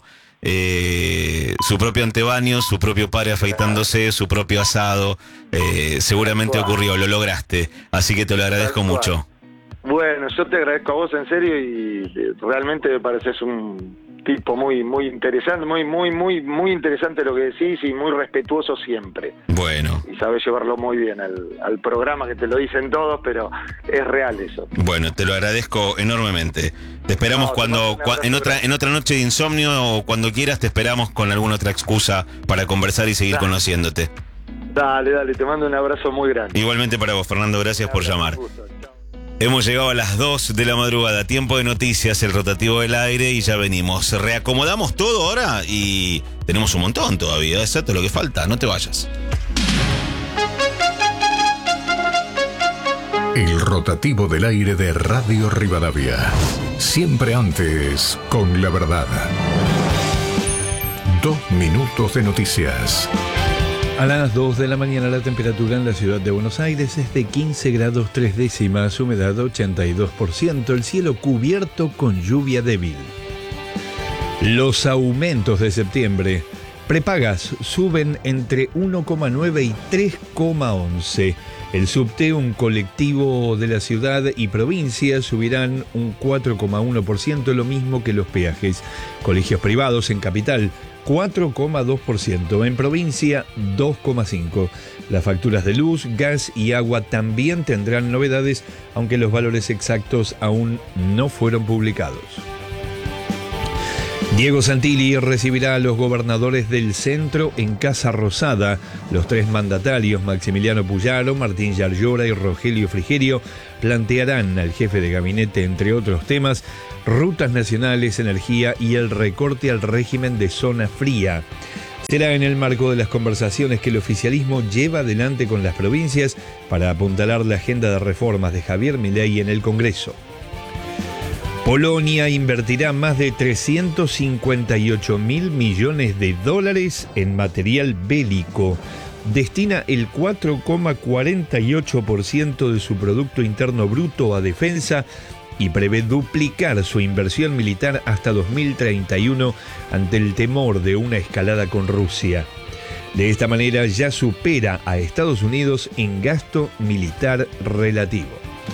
Eh, su propio antebaño, su propio padre afeitándose, su propio asado, eh, seguramente ocurrió, lo lograste, así que te lo agradezco mucho. Bueno, yo te agradezco a vos en serio y realmente me pareces un tipo muy muy interesante, muy muy muy muy interesante lo que decís y muy respetuoso siempre. Bueno. Y sabés llevarlo muy bien al, al programa, que te lo dicen todos, pero es real eso. Bueno, te lo agradezco enormemente. Te esperamos no, cuando te en otra en otra noche de insomnio o cuando quieras, te esperamos con alguna otra excusa para conversar y seguir dale. conociéndote. Dale, dale, te mando un abrazo muy grande. Igualmente para vos, Fernando, gracias por llamar. Hemos llegado a las dos de la madrugada, tiempo de noticias, el rotativo del aire y ya venimos. Reacomodamos todo ahora y tenemos un montón todavía, exacto lo que falta, no te vayas. El rotativo del aire de Radio Rivadavia. Siempre antes, con la verdad. Dos minutos de noticias. A las dos de la mañana la temperatura en la ciudad de Buenos Aires es de quince grados tres décimas, humedad ochenta y dos por ciento, el cielo cubierto con lluvia débil. Los aumentos de septiembre. Prepagas suben entre uno coma nueve y tres coma once. El subte, un colectivo de la ciudad y provincia, subirán un cuatro coma uno por ciento, lo mismo que los peajes. Colegios privados en Capital cuatro coma dos por ciento, en provincia dos coma cinco por ciento. Las facturas de luz, gas y agua también tendrán novedades, aunque los valores exactos aún no fueron publicados. Diego Santilli recibirá a los gobernadores del centro en Casa Rosada. Los tres mandatarios, Maximiliano Puyaro, Martín Yarlora y Rogelio Frigerio, plantearán al jefe de gabinete, entre otros temas, rutas nacionales, energía y el recorte al régimen de zona fría. Será en el marco de las conversaciones que el oficialismo lleva adelante con las provincias para apuntalar la agenda de reformas de Javier Milei en el Congreso. Polonia invertirá más de trescientos cincuenta y ocho mil millones de dólares en material bélico. Destina el cuatro coma cuarenta y ocho por ciento de su Producto Interno Bruto a defensa y prevé duplicar su inversión militar hasta dos mil treinta y uno ante el temor de una escalada con Rusia. De esta manera ya supera a Estados Unidos en gasto militar relativo.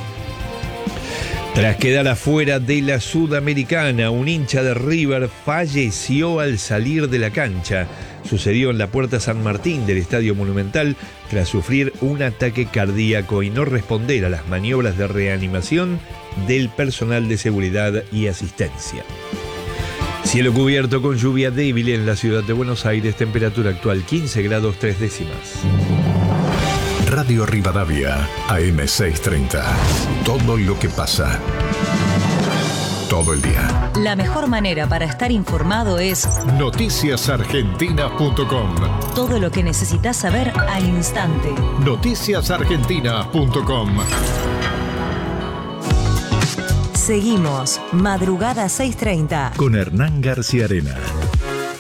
Tras quedar afuera de la Sudamericana, un hincha de River falleció al salir de la cancha. Sucedió en la Puerta San Martín del Estadio Monumental tras sufrir un ataque cardíaco y no responder a las maniobras de reanimación del personal de seguridad y asistencia. Cielo cubierto con lluvia débil en la ciudad de Buenos Aires, temperatura actual quince grados tres décimas. Radio Rivadavia, A M seiscientos treinta. Todo lo que pasa. Todo el día. La mejor manera para estar informado es noticias argentina punto com. Todo lo que necesitas saber al instante. noticias argentina punto com. Seguimos Madrugada seiscientos treinta con Hernán García Arena.